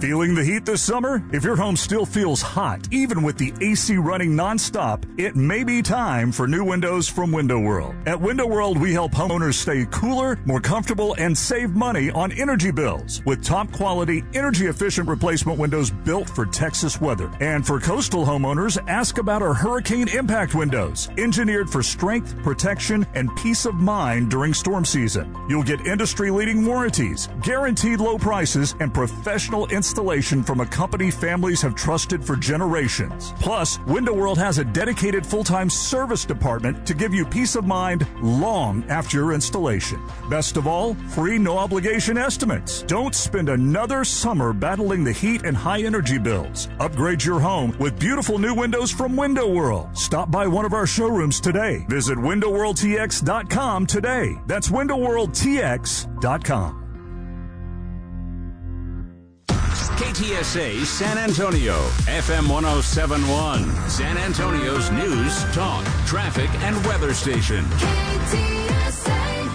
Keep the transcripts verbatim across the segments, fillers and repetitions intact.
Feeling the heat this summer? If your home still feels hot, even with the A C running nonstop, it may be time for new windows from Window World. At Window World, we help homeowners stay cooler, more comfortable, and save money on energy bills with top quality, energy efficient replacement windows built for Texas weather. And for coastal homeowners, ask about our hurricane impact windows, engineered for strength, protection, and peace of mind during storm season. You'll get industry leading warranties, guaranteed low prices, and professional installation from a company families have trusted for generations. Plus, Window World has a dedicated full-time service department to give you peace of mind long after your installation. Best of all, free no-obligation estimates. Don't spend another summer battling the heat and high energy bills. Upgrade your home with beautiful new windows from Window World. Stop by one of our showrooms today. Visit window world t x dot com today. That's window world t x dot com. K T S A San Antonio, F M one oh seven point one, San Antonio's news, talk, traffic, and weather station. K T S A.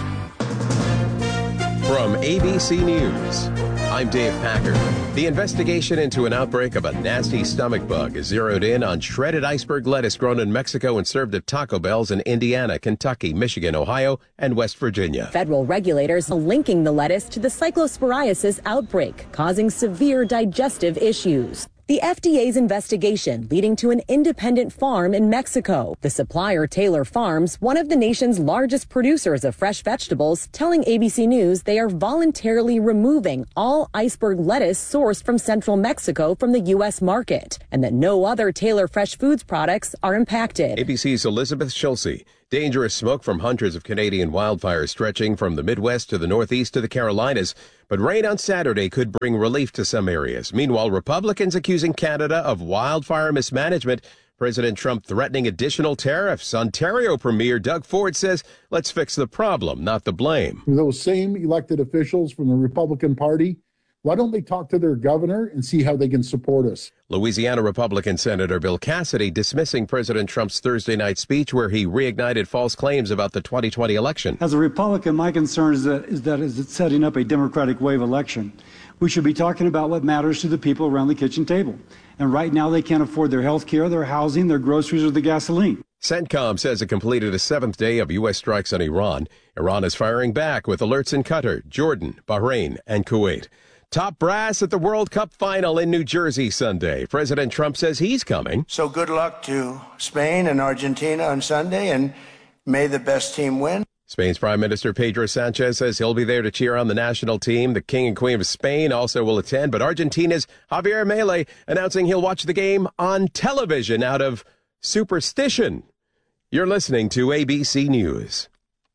From A B C News, I'm Dave Packer. The investigation into an outbreak of a nasty stomach bug is zeroed in on shredded iceberg lettuce grown in Mexico and served at Taco Bells in Indiana, Kentucky, Michigan, Ohio, and West Virginia. Federal regulators are linking the lettuce to the cyclosporiasis outbreak, causing severe digestive issues. The F D A's investigation leading to an independent farm in Mexico. The supplier, Taylor Farms, one of the nation's largest producers of fresh vegetables, telling A B C News they are voluntarily removing all iceberg lettuce sourced from central Mexico from the U S market, and that no other Taylor Fresh Foods products are impacted. A B C's Elizabeth Schulze. Dangerous smoke from hundreds of Canadian wildfires stretching from the Midwest to the Northeast to the Carolinas. But rain on Saturday could bring relief to some areas. Meanwhile, Republicans accusing Canada of wildfire mismanagement. President Trump threatening additional tariffs. Ontario Premier Doug Ford says, let's fix the problem, not the blame. Those same elected officials from the Republican Party, why don't they talk to their governor and see how they can support us? Louisiana Republican Senator Bill Cassidy dismissing President Trump's Thursday night speech where he reignited false claims about the twenty twenty election. As a Republican, my concern is that, is that is it setting up a Democratic wave election. We should be talking about what matters to the people around the kitchen table. And right now they can't afford their health care, their housing, their groceries, or the gasoline. CENTCOM says it completed a seventh day of U S strikes on Iran. Iran is firing back with alerts in Qatar, Jordan, Bahrain, and Kuwait. Top brass at the World Cup final in New Jersey Sunday. President Trump says he's coming. So good luck to Spain and Argentina on Sunday, and may the best team win. Spain's Prime Minister Pedro Sanchez says he'll be there to cheer on the national team. The King and Queen of Spain also will attend, but Argentina's Javier Milei announcing he'll watch the game on television out of superstition. You're listening to A B C News.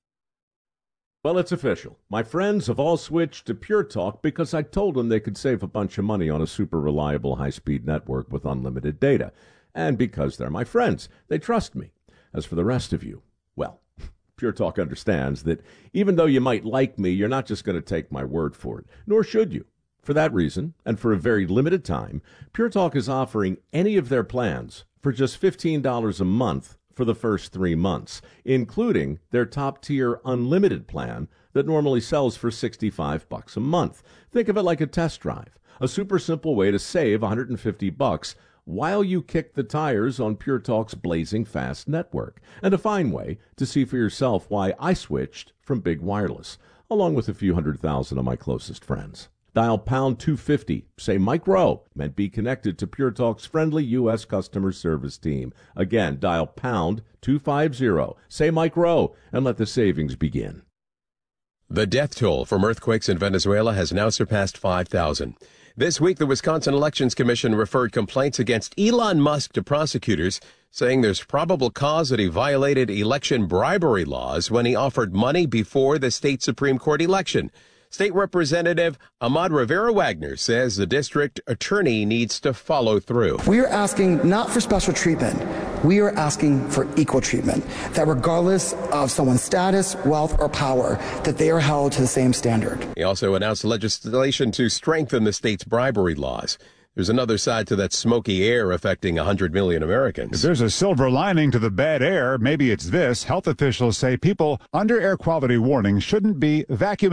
Well, it's official. My friends have all switched to Pure Talk because I told them they could save a bunch of money on a super reliable high-speed network with unlimited data. And because they're my friends, they trust me. As for the rest of you, well, Pure Talk understands that even though you might like me, you're not just going to take my word for it, nor should you. For that reason, and for a very limited time, Pure Talk is offering any of their plans for just fifteen dollars a month for the first three months, including their top-tier unlimited plan that normally sells for sixty-five bucks a month. Think of it like a test drive, a super simple way to save one hundred fifty bucks while you kick the tires on Pure Talk's blazing fast network, and a fine way to see for yourself why I switched from Big Wireless, along with a few hundred thousand of my closest friends. Dial pound two fifty, say Mike Rowe, and be connected to Pure Talk's friendly U S customer service team. Again, dial pound two fifty, say Mike Rowe, and let the savings begin. The death toll from earthquakes in Venezuela has now surpassed five thousand. This week, the Wisconsin Elections Commission referred complaints against Elon Musk to prosecutors, saying there's probable cause that he violated election bribery laws when he offered money before the state Supreme Court election. State Representative Ahmad Rivera-Wagner says the district attorney needs to follow through. We are asking not for special treatment. We are asking for equal treatment, that regardless of someone's status, wealth, or power, that they are held to the same standard. He also announced legislation to strengthen the state's bribery laws. There's another side to that smoky air affecting one hundred million Americans. If there's a silver lining to the bad air, maybe it's this. Health officials say people under air quality warning shouldn't be vacuuming.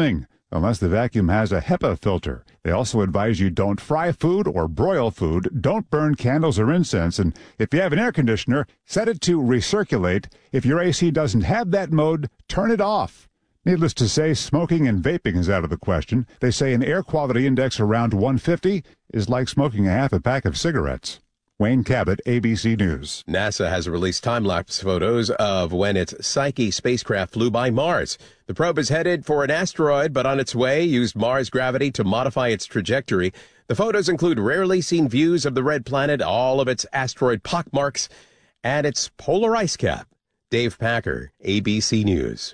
unless the vacuum has a HEPA filter. They also advise you don't fry food or broil food, don't burn candles or incense, and if you have an air conditioner, set it to recirculate. If your A C doesn't have that mode, turn it off. Needless to say, smoking and vaping is out of the question. They say an air quality index around one fifty is like smoking a half a pack of cigarettes. Wayne Cabot, A B C News. NASA has released time-lapse photos of when its Psyche spacecraft flew by Mars. The probe is headed for an asteroid, but on its way used Mars gravity to modify its trajectory. The photos include rarely seen views of the red planet, all of its asteroid pockmarks, and its polar ice cap. Dave Packer, A B C News.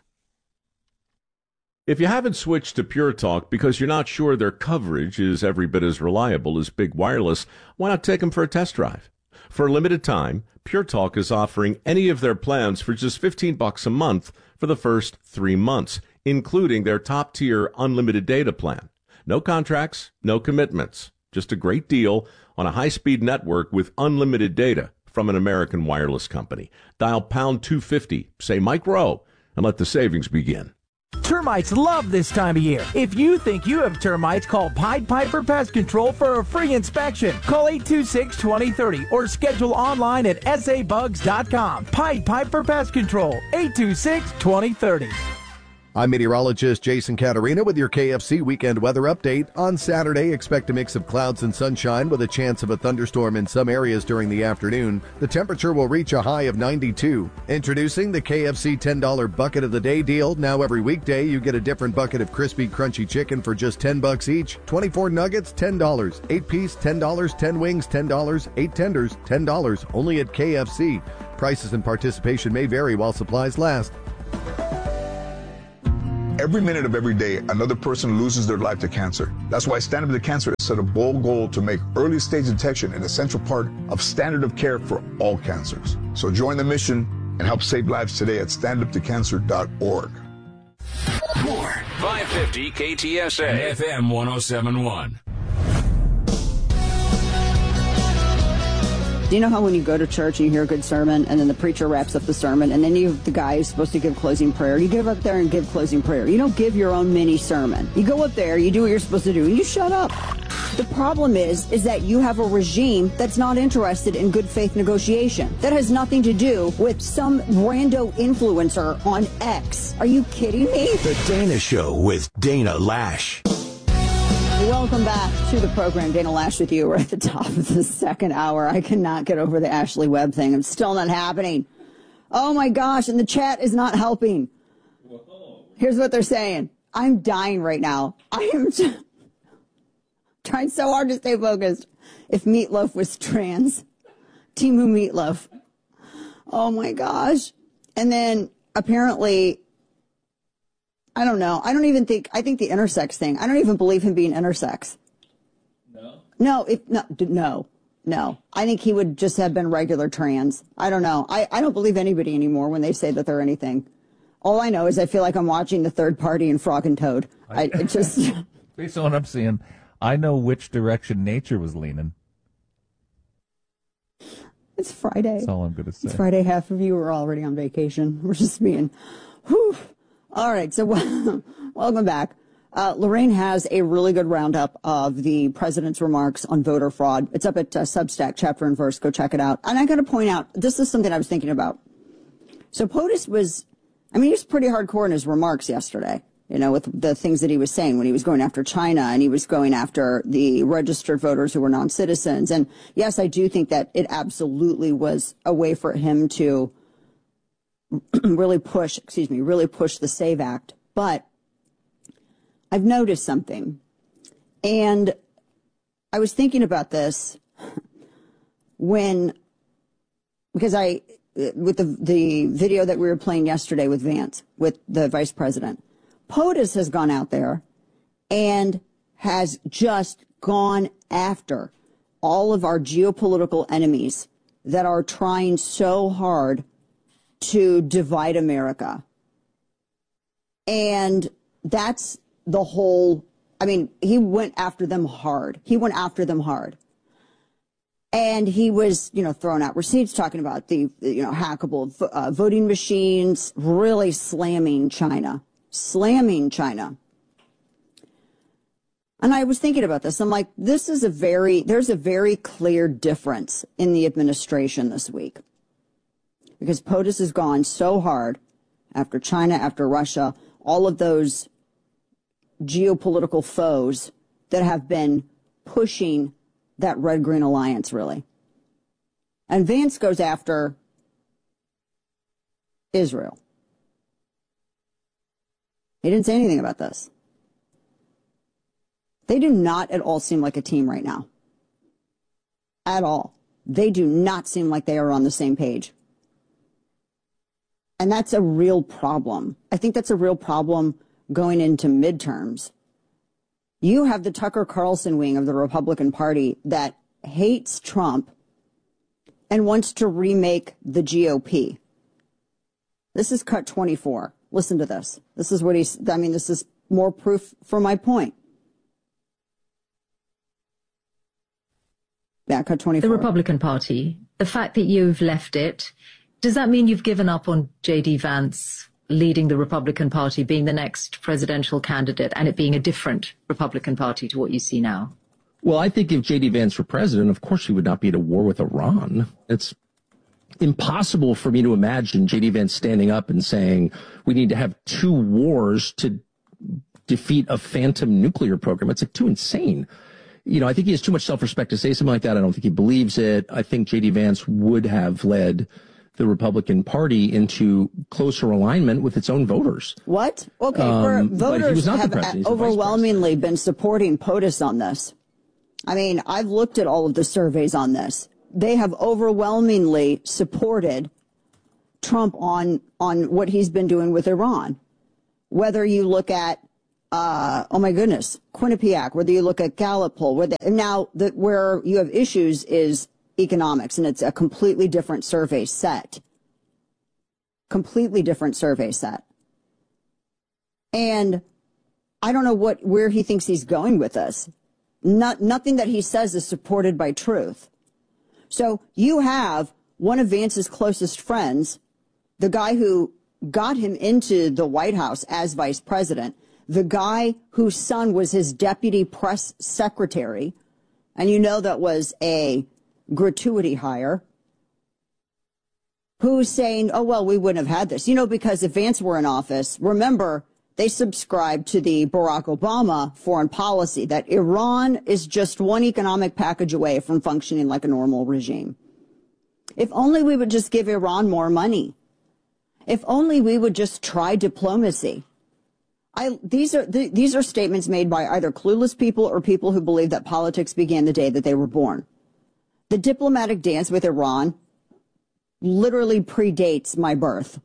If you haven't switched to Pure Talk because you're not sure their coverage is every bit as reliable as Big Wireless, why not take them for a test drive? For a limited time, Pure Talk is offering any of their plans for just fifteen bucks a month for the first three months, including their top-tier unlimited data plan. No contracts, no commitments, just a great deal on a high-speed network with unlimited data from an American wireless company. Dial pound two fifty, say Mike Rowe, and let the savings begin. Termites love this time of year. If you think you have termites, call Pied Piper Pest Control for a free inspection. Call eight two six, two zero three zero or schedule online at s a bugs dot com. Pied Piper Pest Control, eight two six, two zero three zero. I'm meteorologist Jason Caterina with your K F C weekend weather update. On Saturday, expect a mix of clouds and sunshine with a chance of a thunderstorm in some areas during the afternoon. The temperature will reach a high of ninety-two. Introducing the K F C ten dollar Bucket of the Day deal. Now every weekday, you get a different bucket of crispy, crunchy chicken for just ten bucks each. twenty-four nuggets, ten dollars. eight piece, ten dollars. ten wings, ten dollars. eight tenders, ten dollars. Only at K F C. Prices and participation may vary while supplies last. Every minute of every day, another person loses their life to cancer. That's why Stand Up to Cancer has set a bold goal to make early stage detection an essential part of standard of care for all cancers. So join the mission and help save lives today at stand up to cancer dot org. More five fifty K T S A F M one oh seven point one. Do you know how when you go to church and you hear a good sermon and then the preacher wraps up the sermon and then you the guy who's supposed to give closing prayer, you give up there and give closing prayer. You don't give your own mini sermon. You go up there, you do what you're supposed to do, and you shut up. The problem is, is that you have a regime that's not interested in good faith negotiation. That has nothing to do with some rando influencer on X. Are you kidding me? The Dana Show with Dana Lash. Welcome back to the program. Dana Lash with you. We're at the top of the second hour. I cannot get over the Ashley Webb thing. It's still not happening. Oh my gosh, and the chat is not helping. Whoa. Here's what they're saying. I'm dying right now. I am t- trying so hard to stay focused. If Meatloaf was trans. Timu Meatloaf. Oh my gosh. And then apparently... I don't know. I don't even think, I think the intersex thing, I don't even believe him being intersex. No? No, if, no, no, no. I think he would just have been regular trans. I don't know. I, I don't believe anybody anymore when they say that they're anything. All I know is I feel like I'm watching the third party in Frog and Toad. I, it just. Based on what I'm seeing, I know which direction nature was leaning. It's Friday. That's all I'm going to say. It's Friday. Half of you are already on vacation. We're just being, whew. All right, so welcome back. Uh, Lorraine has a really good roundup of the president's remarks on voter fraud. It's up at uh, Substack, chapter and verse. Go check it out. And I got to point out, this is something I was thinking about. So POTUS was, I mean, he was pretty hardcore in his remarks yesterday, you know, with the things that he was saying when he was going after China and he was going after the registered voters who were non-citizens. And yes, I do think that it absolutely was a way for him to really push, excuse me, really push the SAVE Act. But I've noticed something. And I was thinking about this when, because I, with the, the video that we were playing yesterday with Vance, with the vice president, POTUS has gone out there and has just gone after all of our geopolitical enemies that are trying so hard to divide America. And that's the whole, I mean, he went after them hard. He went after them hard. And he was, you know, throwing out receipts, talking about the, you know, hackable uh, voting machines, really slamming China, slamming China. And I was thinking about this. I'm like, this is a very, there's a very clear difference in the administration this week. Because POTUS has gone so hard after China, after Russia, all of those geopolitical foes that have been pushing that red-green alliance, really. And Vance goes after Israel. He didn't say anything about this. They do not at all seem like a team right now. At all. They do not seem like they are on the same page. And that's a real problem. I think that's a real problem going into midterms. You have the Tucker Carlson wing of the Republican Party that hates Trump and wants to remake the G O P. This is cut twenty-four. Listen to this. This is what he's, I mean, this is more proof for my point. Yeah, cut twenty-four. The Republican Party, the fact that you've left it, does that mean you've given up on J D Vance leading the Republican Party, being the next presidential candidate, and it being a different Republican Party to what you see now? Well, I think if J D Vance were president, of course he would not be at a war with Iran. It's impossible for me to imagine J D Vance standing up and saying we need to have two wars to defeat a phantom nuclear program. It's like too insane. You know, I think he has too much self-respect to say something like that. I don't think he believes it. I think J D Vance would have led the Republican Party into closer alignment with its own voters. What? Okay, Um, for but he voters was not the have president, he's the vice overwhelmingly been supporting POTUS on this. I mean, I've looked at all of the surveys on this. They have overwhelmingly supported Trump on on what he's been doing with Iran. Whether you look at Uh, oh my goodness, Quinnipiac, whether you look at Gallup poll, where the, now the, where you have issues is economics, and it's a completely different survey set. Completely different survey set. And I don't know what, where he thinks he's going with this. Not, nothing that he says is supported by truth. So you have one of Vance's closest friends, the guy who got him into the White House as vice president, the guy whose son was his deputy press secretary, and you know that was a gratuity hire, who's saying, oh, well, we wouldn't have had this. You know, because if Vance were in office, remember, they subscribed to the Barack Obama foreign policy that Iran is just one economic package away from functioning like a normal regime. If only we would just give Iran more money. If only we would just try diplomacy. I, these are th- these are statements made by either clueless people or people who believe that politics began the day that they were born. The diplomatic dance with Iran literally predates my birth.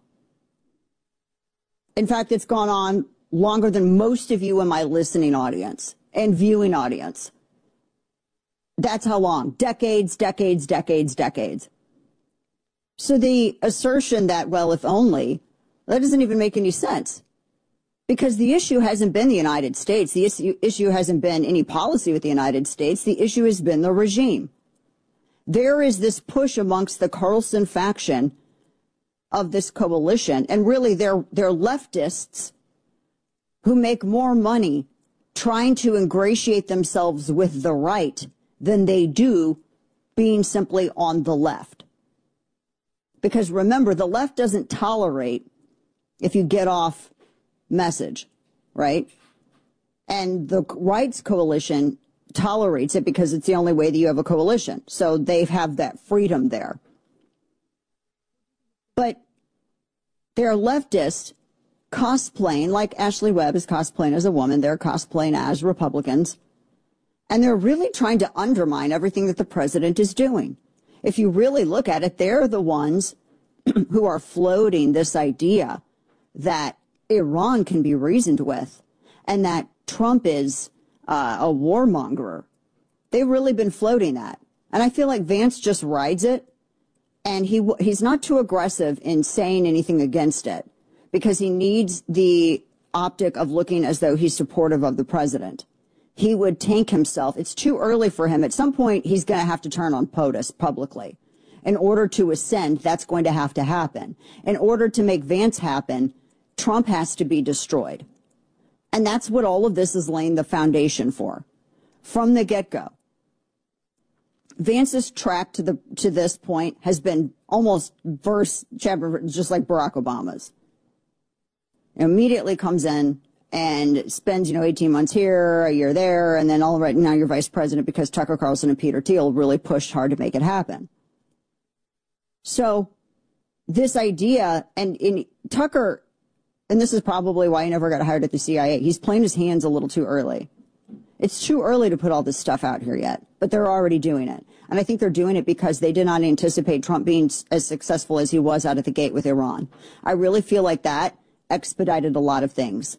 In fact, it's gone on longer than most of you in my listening audience and viewing audience. That's how long. Decades, decades, decades, decades. So the assertion that, well, if only, that doesn't even make any sense. Because the issue hasn't been the United States. The issue, issue hasn't been any policy with the United States. The issue has been the regime. There is this push amongst the Carlson faction of this coalition, and really they're, they're leftists who make more money trying to ingratiate themselves with the right than they do being simply on the left. Because remember, the left doesn't tolerate if you get off message, right? And the rights coalition tolerates it because it's the only way that you have a coalition. So they have that freedom there. But they're leftist cosplaying, like Ashley Webb is cosplaying as a woman. They're cosplaying as Republicans. And they're really trying to undermine everything that the president is doing. If you really look at it, they're the ones who are floating this idea that Iran can be reasoned with and that Trump is uh, a warmonger. They've really been floating that. And I feel like Vance just rides it, and he he's not too aggressive in saying anything against it because he needs the optic of looking as though he's supportive of the president. He would tank himself. It's too early for him. At some point, he's going to have to turn on POTUS publicly. In order to ascend, that's going to have to happen. In order to make Vance happen, Trump has to be destroyed. And that's what all of this is laying the foundation for from the get-go. Vance's track to the to this point has been almost verse chapter, just like Barack Obama's. Immediately comes in and spends, you know, eighteen months here, a year there, and then all right, now you're vice president because Tucker Carlson and Peter Thiel really pushed hard to make it happen. So this idea, and in Tucker, and this is probably why he never got hired at the C I A, he's playing his hands a little too early. It's too early to put all this stuff out here yet, but they're already doing it. And I think they're doing it because they did not anticipate Trump being as successful as he was out of the gate with Iran. I really feel like that expedited a lot of things.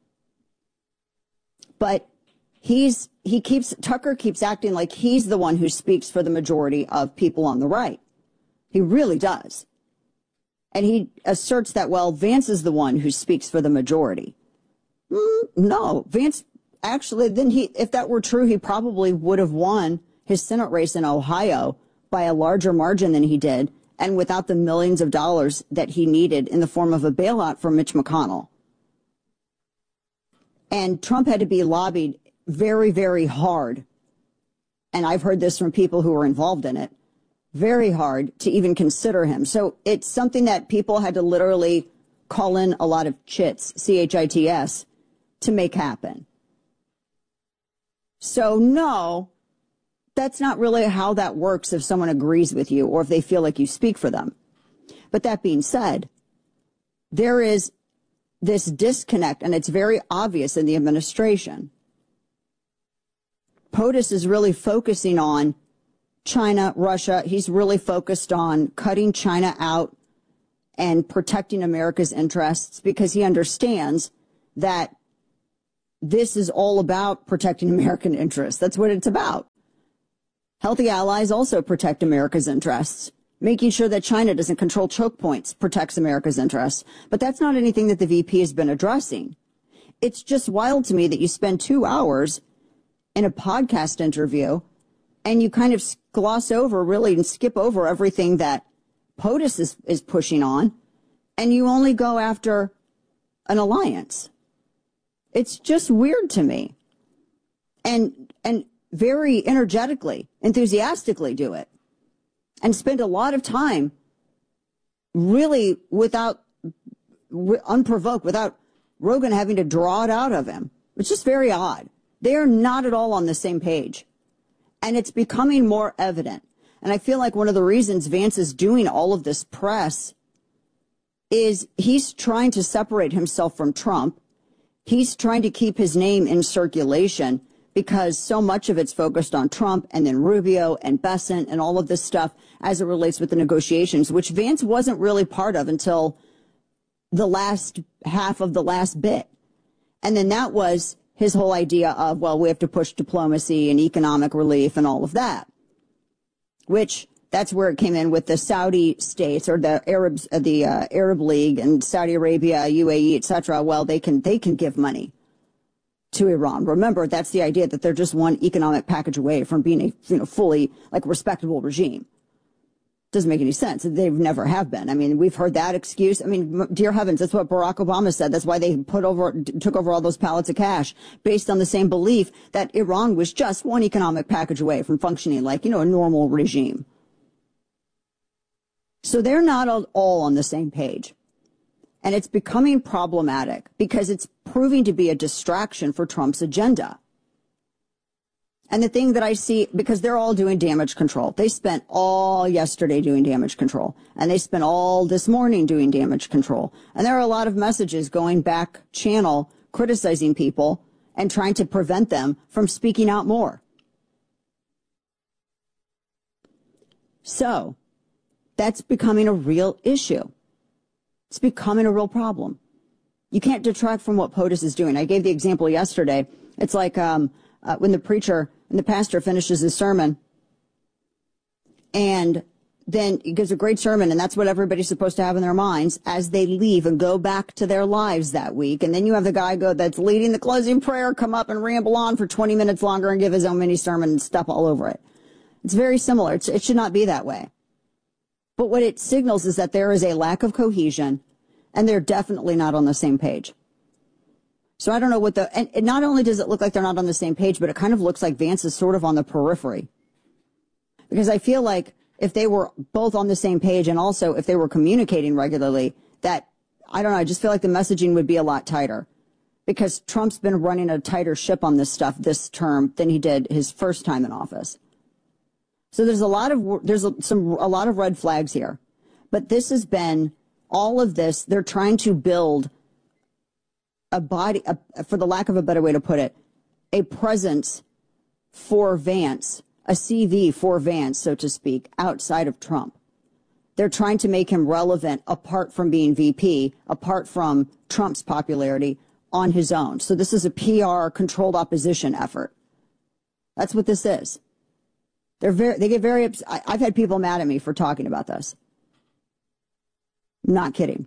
But he's, he keeps, Tucker keeps acting like he's the one who speaks for the majority of people on the right. He really does. And he asserts that, well, Vance is the one who speaks for the majority. Mm, no, Vance actually, then he, if that were true, he probably would have won his Senate race in Ohio by a larger margin than he did, and without the millions of dollars that he needed in the form of a bailout from Mitch McConnell. And Trump had to be lobbied very, very hard. And I've heard this from people who were involved in it, very hard to even consider him. So it's something that people had to literally call in a lot of chits, C H I T S, to make happen. So no, that's not really how that works if someone agrees with you or if they feel like you speak for them. But that being said, there is this disconnect, and it's very obvious in the administration. POTUS is really focusing on China, Russia. He's really focused on cutting China out and protecting America's interests because he understands that this is all about protecting American interests. That's what it's about. Healthy allies also protect America's interests. Making sure that China doesn't control choke points protects America's interests. But that's not anything that the V P has been addressing. It's just wild to me that you spend two hours in a podcast interview and you kind of gloss over really and skip over everything that POTUS is, is pushing on, and you only go after an alliance. It's just weird to me. And and very energetically, enthusiastically do it. And spend a lot of time really without, unprovoked, without Rogan having to draw it out of him. It's just very odd. They are not at all on the same page. And it's becoming more evident. And I feel like one of the reasons Vance is doing all of this press is he's trying to separate himself from Trump. He's trying to keep his name in circulation because so much of it's focused on Trump and then Rubio and Bessent and all of this stuff as it relates with the negotiations, which Vance wasn't really part of until the last half of the last bit. And then that was his whole idea of, well, we have to push diplomacy and economic relief and all of that, which that's where it came in with the Saudi states or the Arabs, uh, the uh, Arab League and Saudi Arabia, U A E, et cetera. Well, they can they can give money to Iran. Remember, that's the idea that they're just one economic package away from being a you know fully like respectable regime. Doesn't make any sense. They've never have been. I mean, we've heard that excuse. I mean, dear heavens, that's what Barack Obama said. That's why they put over, took over all those pallets of cash based on the same belief that Iran was just one economic package away from functioning like, you know, a normal regime. So they're not all on the same page. And it's becoming problematic because it's proving to be a distraction for Trump's agenda. And the thing that I see, because they're all doing damage control. They spent all yesterday doing damage control. And they spent all this morning doing damage control. And there are a lot of messages going back channel criticizing people and trying to prevent them from speaking out more. So that's becoming a real issue. It's becoming a real problem. You can't detract from what POTUS is doing. I gave the example yesterday. It's like um, uh, when the preacher and the pastor finishes his sermon and then he gives a great sermon, and that's what everybody's supposed to have in their minds as they leave and go back to their lives that week. And then you have the guy go that's leading the closing prayer come up and ramble on for twenty minutes longer and give his own mini sermon and stuff all over it. It's very similar. It's, it should not be that way. But what it signals is that there is a lack of cohesion, and they're definitely not on the same page. So I don't know what the, and, and not only does it look like they're not on the same page, but it kind of looks like Vance is sort of on the periphery. Because I feel like if they were both on the same page and also if they were communicating regularly, that, I don't know, I just feel like the messaging would be a lot tighter. Because Trump's been running a tighter ship on this stuff this term than he did his first time in office. So there's a lot of, there's a, some, a lot of red flags here. But this has been, all of this, they're trying to build a body, a, for the lack of a better way to put it, a presence for Vance, a C V for Vance, so to speak, outside of Trump. They're trying to make him relevant apart from being V P, apart from Trump's popularity on his own. So this is a P R controlled opposition effort. That's what this is. They're very, they get very, ups- I, I've had people mad at me for talking about this. I'm not kidding.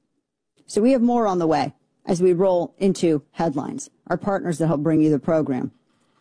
So we have more on the way as we roll into headlines, our partners that help bring you the program.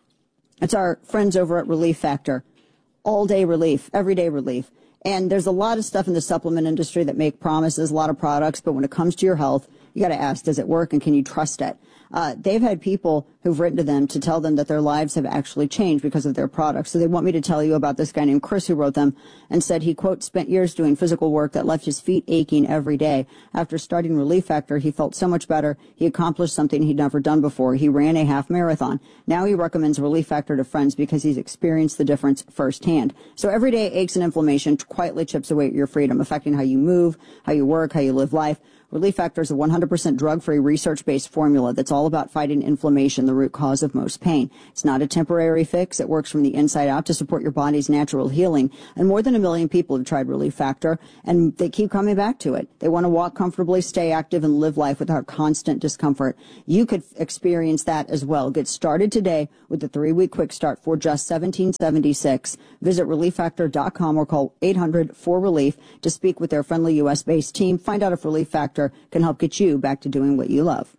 It's our friends over at Relief Factor, all day relief, everyday relief. And there's a lot of stuff in the supplement industry that make promises, a lot of products, but when it comes to your health, you got to ask, does it work and can you trust it? Uh, they've had people who've written to them to tell them that their lives have actually changed because of their products. So they want me to tell you about this guy named Chris who wrote them and said he, quote, spent years doing physical work that left his feet aching every day. After starting Relief Factor, he felt so much better. He accomplished something he'd never done before. He ran a half marathon. Now he recommends Relief Factor to friends because he's experienced the difference firsthand. So everyday aches and inflammation quietly chips away at your freedom, affecting how you move, how you work, how you live life. Relief Factor is a one hundred percent drug-free, research-based formula that's all about fighting inflammation, the root cause of most pain. It's not a temporary fix. It works from the inside out to support your body's natural healing. And more than a million people have tried Relief Factor, and they keep coming back to it. They want to walk comfortably, stay active, and live life without constant discomfort. You could experience that as well. Get started today with the three-week quick start for just seventeen seventy-six. Visit relief factor dot com or call eight hundred four relief to speak with their friendly U S-based team. Find out if Relief Factor can help get you back to doing what you love.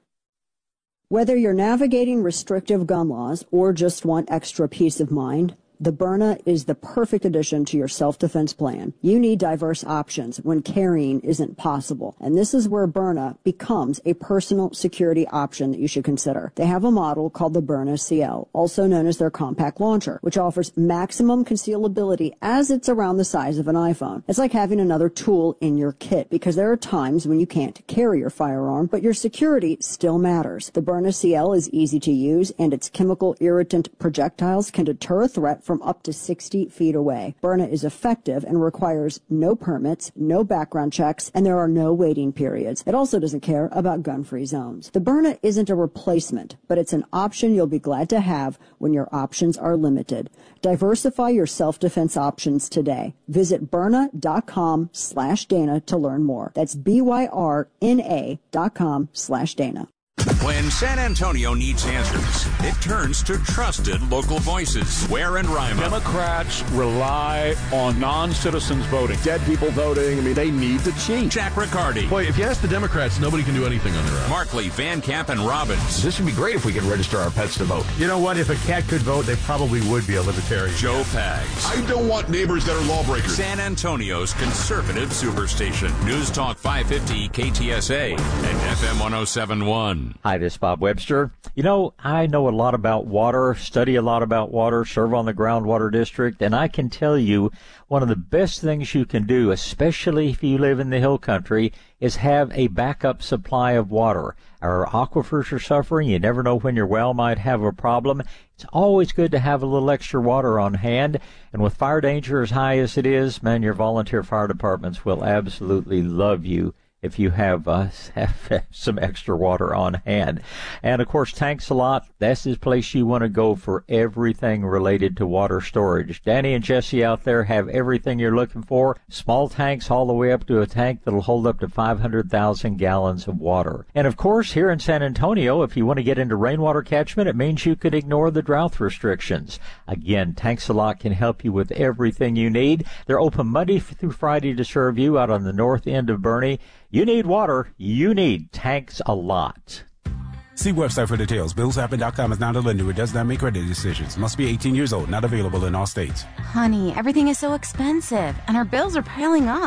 Whether you're navigating restrictive gun laws or just want extra peace of mind, the Byrna is the perfect addition to your self-defense plan. You need diverse options when carrying isn't possible. And this is where Byrna becomes a personal security option that you should consider. They have a model called the Byrna C L, also known as their compact launcher, which offers maximum concealability as it's around the size of an iPhone. It's like having another tool in your kit because there are times when you can't carry your firearm, but your security still matters. The Byrna C L is easy to use, and its chemical irritant projectiles can deter a threat from up to sixty feet away. Byrna is effective and requires no permits, no background checks, and there are no waiting periods. It also doesn't care about gun-free zones. The Byrna isn't a replacement, but it's an option you'll be glad to have when your options are limited. Diversify your self-defense options today. Visit Byrna dot com slash Dana to learn more. That's B Y R N A dot com slash Dana. When San Antonio needs answers, it turns to trusted local voices. Ware and Rima. Democrats rely on non-citizens voting. Dead people voting. I mean, they need to change. Jack Riccardi. Boy, if you ask the Democrats, nobody can do anything on their own. Markley, Van Camp, and Robbins. This would be great if we could register our pets to vote. You know what? If a cat could vote, they probably would be a libertarian. Joe Pags. I don't want neighbors that are lawbreakers. San Antonio's conservative superstation. News Talk five fifty K T S A and F M one oh seven point one. Hi, this is Bob Webster. You know, I know a lot about water, study a lot about water, serve on the groundwater district, and I can tell you one of the best things you can do, especially if you live in the hill country, is have a backup supply of water. Our aquifers are suffering. You never know when your well might have a problem. It's always good to have a little extra water on hand. And with fire danger as high as it is, man, your volunteer fire departments will absolutely love you if you have, uh, have some extra water on hand. And, of course, Tanks a Lot, that's the place you want to go for everything related to water storage. Danny and Jesse out there have everything you're looking for. Small tanks all the way up to a tank that'll hold up to five hundred thousand gallons of water. And, of course, here in San Antonio, if you want to get into rainwater catchment, it means you could ignore the drought restrictions. Again, Tanks a Lot can help you with everything you need. They're open Monday through Friday to serve you out on the north end of Boerne. You need water. You need Tanks a Lot. See website for details. Bills Happen dot com is not a lender. It does not make credit decisions. Must be eighteen years old. Not available in all states. Honey, everything is so expensive, and our bills are piling up.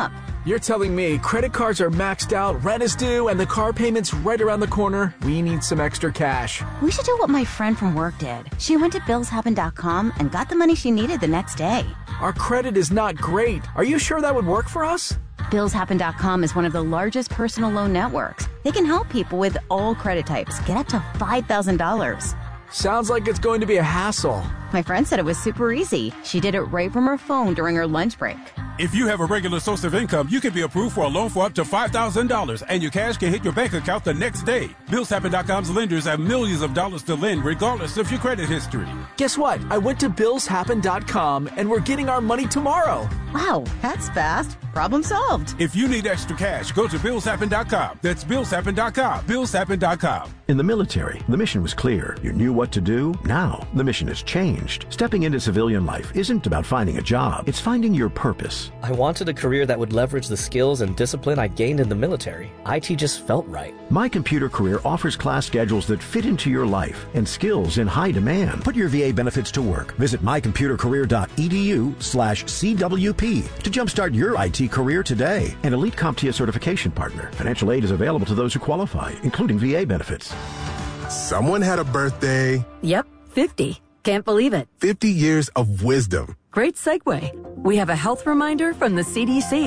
You're telling me credit cards are maxed out, rent is due, and the car payment's right around the corner? We need some extra cash. We should do what my friend from work did. She went to bills happen dot com and got the money she needed the next day. Our credit is not great. Are you sure that would work for us? bills happen dot com is one of the largest personal loan networks. They can help people with all credit types get up to five thousand dollars. Sounds like it's going to be a hassle. My friend said it was super easy. She did it right from her phone during her lunch break. If you have a regular source of income, you can be approved for a loan for up to five thousand dollars, and your cash can hit your bank account the next day. bills happen dot com's lenders have millions of dollars to lend regardless of your credit history. Guess what? I went to bills happen dot com, and we're getting our money tomorrow. Wow, that's fast. Problem solved. If you need extra cash, go to bills happen dot com. That's bills happen dot com. bills happen dot com. In the military, the mission was clear. You knew what to do. Now, the mission has changed. Stepping into civilian life isn't about finding a job. It's finding your purpose. I wanted a career that would leverage the skills and discipline I gained in the military. I T just felt right. My Computer Career offers class schedules that fit into your life and skills in high demand. Put your V A benefits to work. Visit my computer career dot e d u slash C W P to jumpstart your I T career today. An Elite CompTIA certification partner. Financial aid is available to those who qualify, including V A benefits. Someone had a birthday. Yep, fifty. Can't believe it. fifty years of wisdom. Great segue. We have a health reminder from the C D C.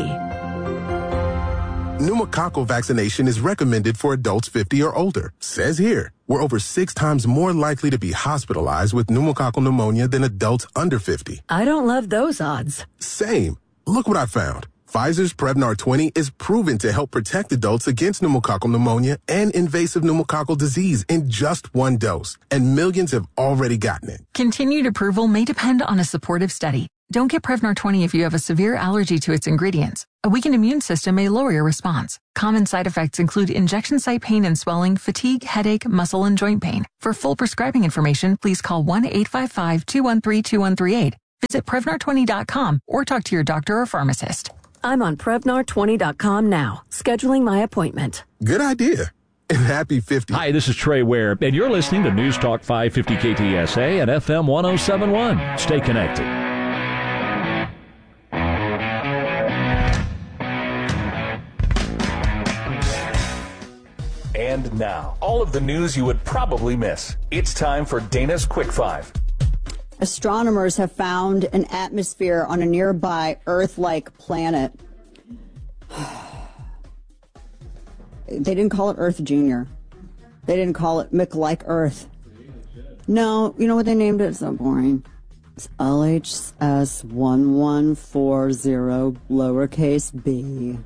Pneumococcal vaccination is recommended for adults fifty or older. Says here, we're over six times more likely to be hospitalized with pneumococcal pneumonia than adults under fifty. I don't love those odds. Same. Look what I found. Pfizer's Prevnar twenty is proven to help protect adults against pneumococcal pneumonia and invasive pneumococcal disease in just one dose. And millions have already gotten it. Continued approval may depend on a supportive study. Don't get Prevnar twenty if you have a severe allergy to its ingredients. A weakened immune system may lower your response. Common side effects include injection site pain and swelling, fatigue, headache, muscle, and joint pain. For full prescribing information, please call one eight five five, two one three, two one three eight. Visit Prevnar twenty dot com or talk to your doctor or pharmacist. I'm on Prevnar twenty dot com now, scheduling my appointment. Good idea. And happy fifty. Hi, this is Trey Ware, and you're listening to News Talk five fifty K T S A and F M one oh seven point one. Stay connected. And now, all of the news you would probably miss. It's time for Dana's Quick Five. Astronomers have found an atmosphere on a nearby Earth-like planet. They didn't call it Earth Junior. They didn't call it Mick-like Earth. No, you know what they named it? It's so boring. It's L H S one one four zero lowercase b.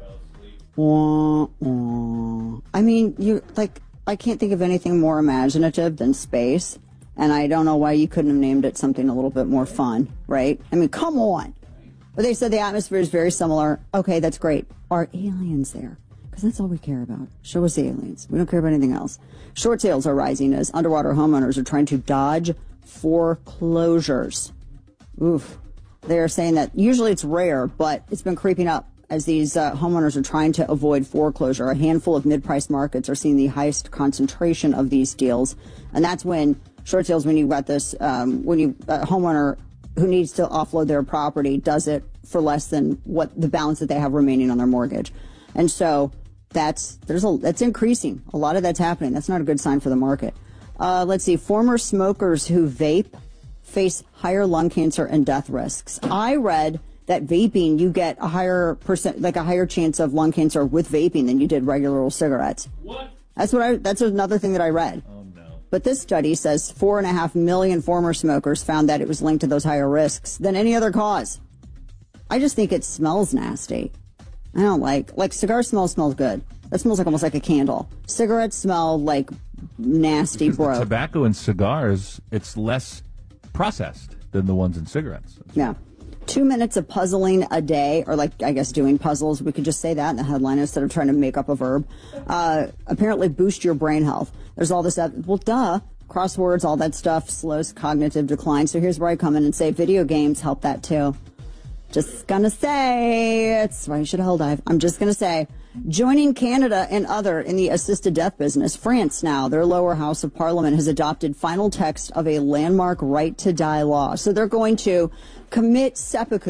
Wah, wah. I mean, you like, I can't think of anything more imaginative than space. And I don't know why you couldn't have named it something a little bit more fun, right? I mean, come on. But they said the atmosphere is very similar. Okay, that's great. Are aliens there? Because that's all we care about. Show us the aliens. We don't care about anything else. Short sales are rising as underwater homeowners are trying to dodge foreclosures. Oof. They are saying that usually it's rare, but it's been creeping up as these uh, homeowners are trying to avoid foreclosure. A handful of mid-price markets are seeing the highest concentration of these deals. And that's when short sales, when you've got this, um, when you, a homeowner who needs to offload their property does it for less than what the balance that they have remaining on their mortgage. And so that's, there's a, that's increasing. A lot of that's happening. That's not a good sign for the market. Uh, let's see, former smokers who vape face higher lung cancer and death risks. I read that vaping, you get a higher percent, like a higher chance of lung cancer with vaping than you did regular old cigarettes. What? That's what I, that's another thing that I read. Oh, no. But this study says four and a half million former smokers found that it was linked to those higher risks than any other cause. I just think it smells nasty. I don't like, like cigar smell smells good. That smells like almost like a candle. Cigarettes smell like nasty, because bro. The tobacco in cigars, it's less processed than the ones in cigarettes. Yeah. Two minutes of puzzling a day, or like, I guess, doing puzzles. We could just say that in the headline instead of trying to make up a verb. Uh, apparently boost your brain health. There's all this, well, duh, crosswords, all that stuff, slows cognitive decline. So here's where I come in and say video games help that too. Just gonna say, it's why you should hell dive. I'm just gonna say, joining Canada and other in the assisted death business, France now, their lower house of parliament has adopted final text of a landmark right to die law. So they're going to commit seppuku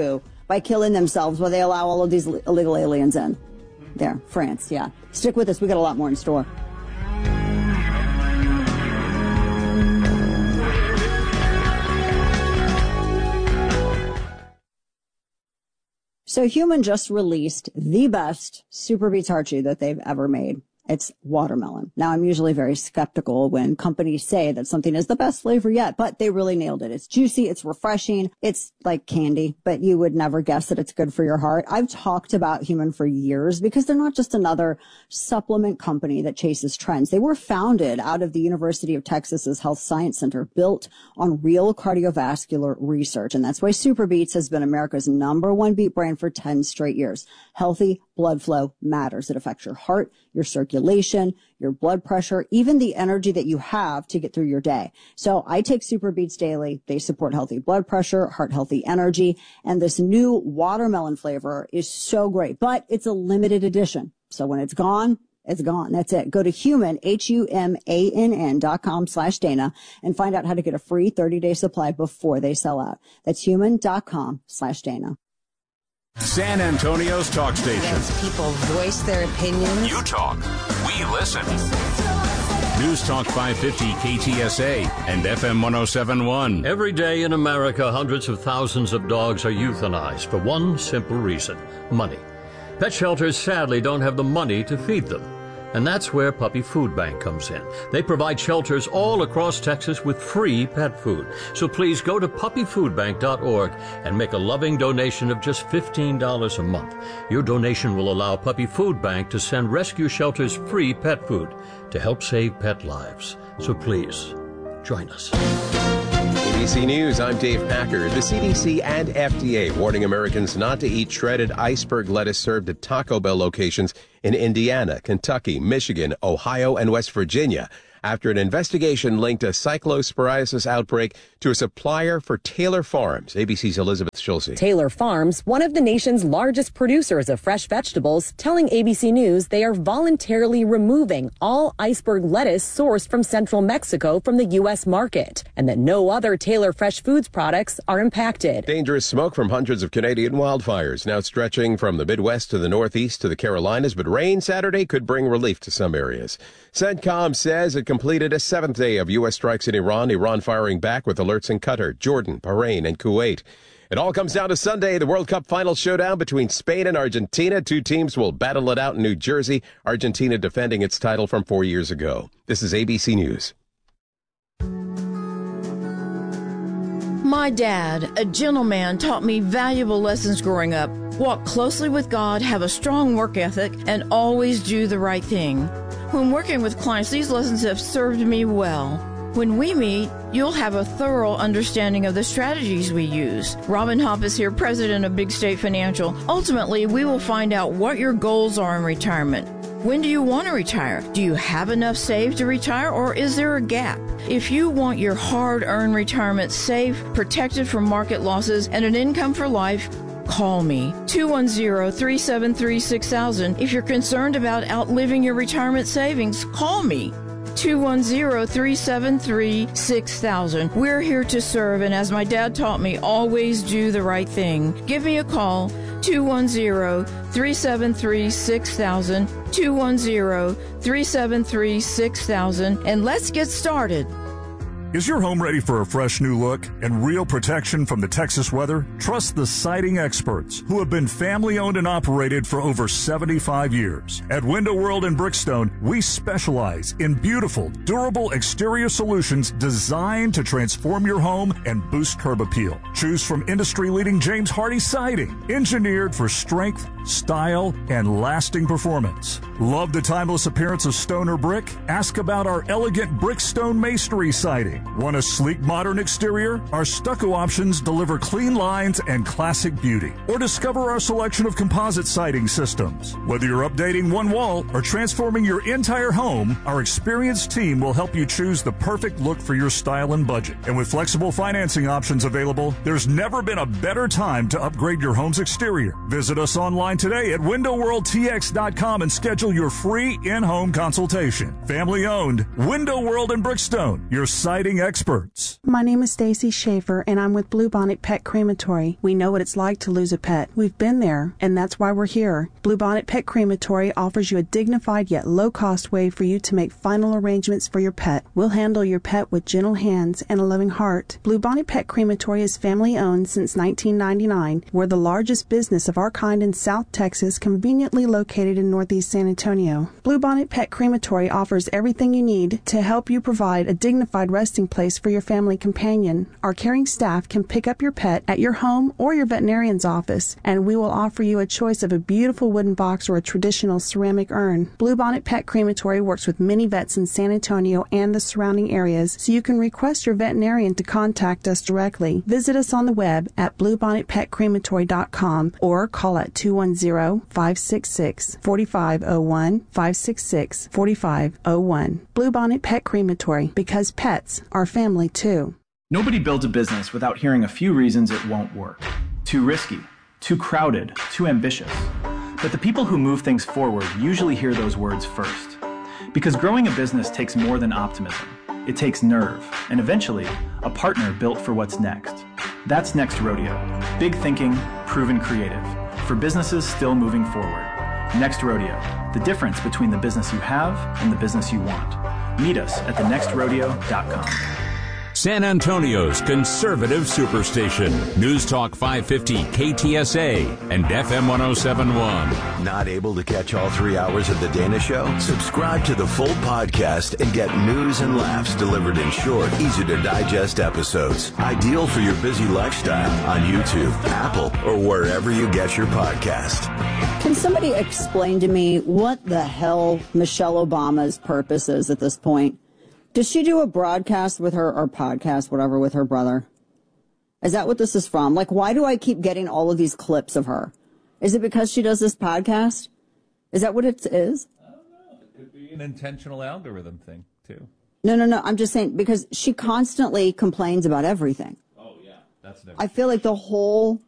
by killing themselves while they allow all of these illegal aliens in. There, France, yeah. Stick with us. We got a lot more in store. So Human just released the best Super Beets Heart Chew that they've ever made. It's watermelon. Now, I'm usually very skeptical when companies say that something is the best flavor yet, but they really nailed it. It's juicy. It's refreshing. It's like candy, but you would never guess that it's good for your heart. I've talked about Human for years because they're not just another supplement company that chases trends. They were founded out of the University of Texas's Health Science Center, built on real cardiovascular research. And that's why Super Beets has been America's number one beet brand for ten straight years. Healthy blood flow matters. It affects your heart, your circulation, your blood pressure, even the energy that you have to get through your day. So I take Super Beets daily. They support healthy blood pressure, heart healthy energy, and this new watermelon flavor is so great, but it's a limited edition. So when it's gone, it's gone. That's it. Go to Human, H U M A N N dot com slash Dana and find out how to get a free thirty day supply before they sell out. That's human dot com slash Dana. San Antonio's talk station. As people voice their opinions. You talk, we listen. News Talk five fifty K T S A and F M one oh seven point one. Every day in America, hundreds of thousands of dogs are euthanized for one simple reason: money. Pet shelters sadly don't have the money to feed them. And that's where Puppy Food Bank comes in. They provide shelters all across Texas with free pet food. So please go to puppy food bank dot org and make a loving donation of just fifteen dollars a month. Your donation will allow Puppy Food Bank to send rescue shelters free pet food to help save pet lives. So please, join us. A B C News, I'm Dave Packer. The C D C and F D A warning Americans not to eat shredded iceberg lettuce served at Taco Bell locations in Indiana, Kentucky, Michigan, Ohio, and West Virginia after an investigation linked a cyclosporiasis outbreak to a supplier for Taylor Farms. A B C's Elizabeth Schulze. Taylor Farms, one of the nation's largest producers of fresh vegetables, telling A B C News they are voluntarily removing all iceberg lettuce sourced from central Mexico from the U S market, and that no other Taylor Fresh Foods products are impacted. Dangerous smoke from hundreds of Canadian wildfires now stretching from the Midwest to the Northeast to the Carolinas, but rain Saturday could bring relief to some areas. CENTCOM says it completed a seventh day of U S strikes in Iran, Iran firing back with alerts in Qatar, Jordan, Bahrain, and Kuwait. It all comes down to Sunday, the World Cup final showdown between Spain and Argentina. Two teams will battle it out in New Jersey, Argentina defending its title from four years ago. This is A B C News. My dad, a gentleman, taught me valuable lessons growing up. Walk closely with God, have a strong work ethic, and always do the right thing. When working with clients, these lessons have served me well. When we meet, you'll have a thorough understanding of the strategies we use. Robin Hopp is here, president of Big State Financial. Ultimately, we will find out what your goals are in retirement. When do you want to retire? Do you have enough saved to retire, or is there a gap? If you want your hard-earned retirement safe, protected from market losses, and an income for life, call me, two one zero, three seven three, six thousand. If you're concerned about outliving your retirement savings, call me, two one zero, three seven three, six thousand. We're here to serve, and as my dad taught me, always do the right thing. Give me a call, two one zero, three seven three, six thousand, two one zero, three seven three, six thousand, and let's get started. Is your home ready for a fresh new look and real protection from the Texas weather? Trust the siding experts, who have been family-owned and operated for over seventy-five years. At Window World in Brickstone, we specialize in beautiful, durable exterior solutions designed to transform your home and boost curb appeal. Choose from industry-leading James Hardy siding, engineered for strength, style, and lasting performance. Love the timeless appearance of stone or brick? Ask about our elegant Brickstone masonry siding. Want a sleek, modern exterior? Our stucco options deliver clean lines and classic beauty. Or discover our selection of composite siding systems. Whether you're updating one wall or transforming your entire home, our experienced team will help you choose the perfect look for your style and budget. And with flexible financing options available, there's never been a better time to upgrade your home's exterior. Visit us online online today at window world t x dot com and schedule your free in-home consultation. Family owned, Window World in Brookstone, your siding experts. My name is Stacy Schaefer, and I'm with Bluebonnet Pet Crematory. We know what it's like to lose a pet. We've been there, and that's why we're here. Bluebonnet Pet Crematory offers you a dignified yet low-cost way for you to make final arrangements for your pet. We'll handle your pet with gentle hands and a loving heart. Bluebonnet Pet Crematory is family-owned since nineteen ninety-nine. We're the largest business of our kind in South Texas, conveniently located in Northeast San Antonio. Bluebonnet Pet Crematory offers everything you need to help you provide a dignified resting place for your family companion. Our caring staff can pick up your pet at your home or your veterinarian's office, and we will offer you a choice of a beautiful wooden box or a traditional ceramic urn. Bluebonnet Pet Crematory works with many vets in San Antonio and the surrounding areas, so you can request your veterinarian to contact us directly. Visit us on the web at bluebonnet pet crematory dot com or call at two one zero, five six six, four five zero one, five six six, four five zero one. Bluebonnet Pet Crematory, because pets are family too. Nobody builds a business without hearing a few reasons it won't work. Too risky, too crowded, too ambitious. But the people who move things forward usually hear those words first. Because growing a business takes more than optimism. It takes nerve, and eventually, a partner built for what's next. That's Next Rodeo. Big thinking, proven creative. For businesses still moving forward. Next Rodeo. The difference between the business you have and the business you want. Meet us at the next rodeo dot com. San Antonio's conservative superstation. News Talk five fifty K T S A and F M one oh seven point one. Not able to catch all three hours of The Dana Show? Subscribe to the full podcast and get news and laughs delivered in short, easy-to-digest episodes. Ideal for your busy lifestyle on YouTube, Apple, or wherever you get your podcast. Can somebody explain to me what the hell Michelle Obama's purpose is at this point? Does she do a broadcast with her, or podcast, whatever, with her brother? Is that what this is from? Like, why do I keep getting all of these clips of her? Is it because she does this podcast? Is that what it is? I don't know. It could be an intentional algorithm thing, too. No, no, no. I'm just saying, because she constantly complains about everything. Oh, yeah. That's never I feel like the whole,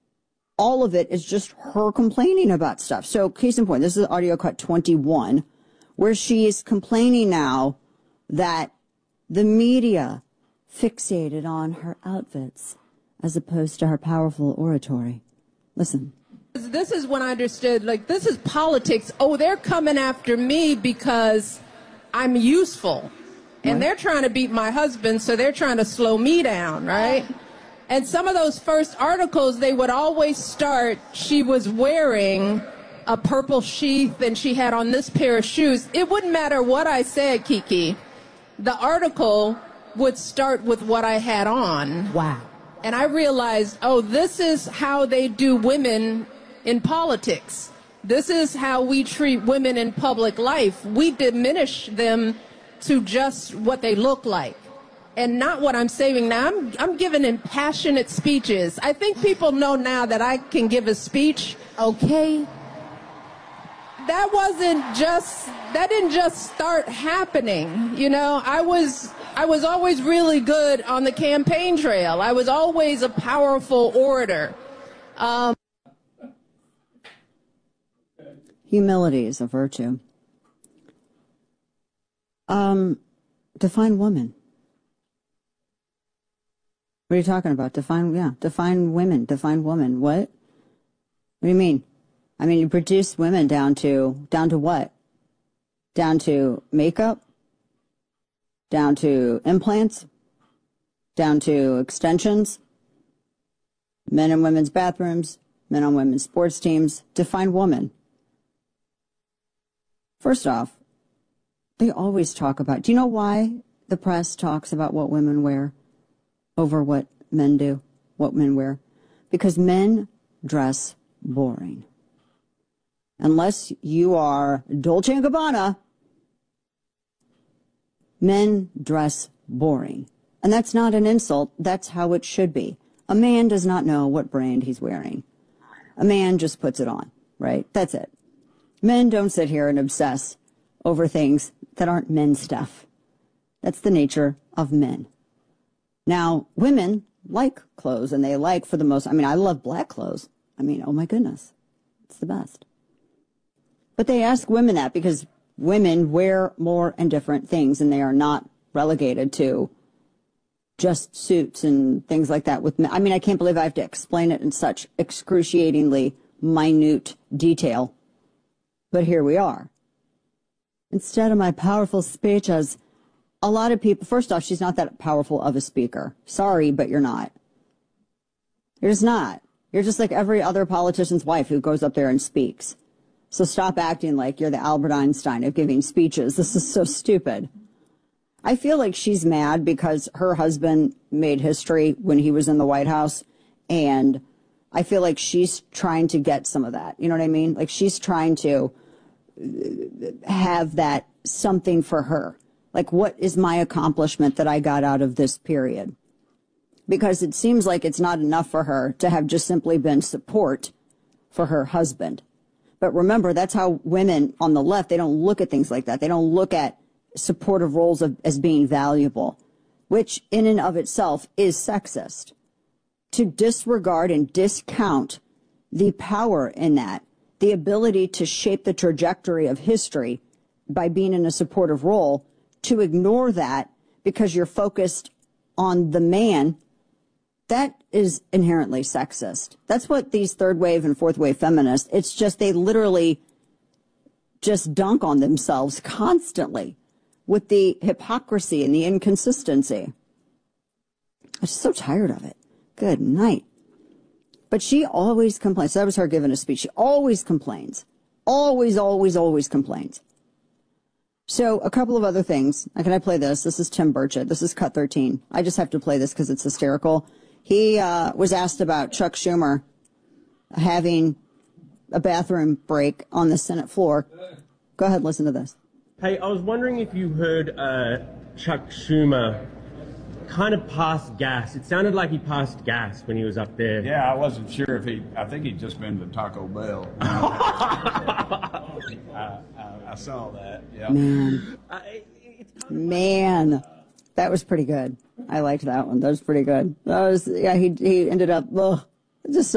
all of it is just her complaining about stuff. So, case in point, this is audio cut twenty-one, where she is complaining now that the media fixated on her outfits as opposed to her powerful oratory. Listen. This is when I understood, like, this is politics. Oh, they're coming after me because I'm useful. And what? They're trying to beat my husband, so they're trying to slow me down, right? And some of those first articles, they would always start, she was wearing a purple sheath and she had on this pair of shoes. It wouldn't matter what I said, Kiki. The article would start with what I had on. Wow. And I realized, oh, this is how they do women in politics. This is how we treat women in public life. We diminish them to just what they look like and not what I'm saying now. I'm, I'm giving impassionate speeches. I think people know now that I can give a speech, okay? That wasn't just, that didn't just start happening. You know, I was, I was always really good on the campaign trail. I was always a powerful orator. Um, Humility is a virtue. Um, define woman. What are you talking about? Define, yeah, define women, define woman. What? What do you mean? I mean, you produce women down to, down to what? Down to makeup? Down to implants? Down to extensions? Men and women's bathrooms? Men on women's sports teams? Define woman. First off, they always talk about, do you know why the press talks about what women wear over what men do, what men wear? Because men dress boring. Unless you are Dolce and Gabbana, men dress boring. And that's not an insult. That's how it should be. A man does not know what brand he's wearing. A man just puts it on, right? That's it. Men don't sit here and obsess over things that aren't men's stuff. That's the nature of men. Now, women like clothes, and they like, for the most, I mean, I love black clothes. I mean, oh my goodness. It's the best. But they ask women that because women wear more and different things, and they are not relegated to just suits and things like that. With men. I mean, I can't believe I have to explain it in such excruciatingly minute detail. But here we are. Instead of my powerful speech, as a lot of people, first off, she's not that powerful of a speaker. Sorry, but you're not. You're just not. You're just like every other politician's wife who goes up there and speaks. So stop acting like you're the Albert Einstein of giving speeches. This is so stupid. I feel like she's mad because her husband made history when he was in the White House, and I feel like she's trying to get some of that. You know what I mean? Like she's trying to have that something for her. Like, what is my accomplishment that I got out of this period? Because it seems like it's not enough for her to have just simply been support for her husband. But remember, that's how women on the left, they don't look at things like that. They don't look at supportive roles of, as being valuable, which in and of itself is sexist. To disregard and discount the power in that, the ability to shape the trajectory of history by being in a supportive role, to ignore that because you're focused on the man, that is inherently sexist. That's what these third wave and fourth wave feminists, it's just they literally just dunk on themselves constantly with the hypocrisy and the inconsistency. I'm just so tired of it. Good night. But she always complains. So that was her giving a speech. She always complains. Always, always, always complains. So a couple of other things. Can I play this? This is Tim Burchett. This is Cut thirteen. I just have to play this because it's hysterical. He uh, was asked about Chuck Schumer having a bathroom break on the Senate floor. Go ahead, listen to this. Hey, I was wondering if you heard uh, Chuck Schumer kind of passed gas. It sounded like he passed gas when he was up there. Yeah, I wasn't sure if he, I think he'd just been to Taco Bell. I, I, I saw that, yeah. Man. Man. That was pretty good. I liked that one. That was pretty good. That was, yeah, he, he ended up, ugh, just so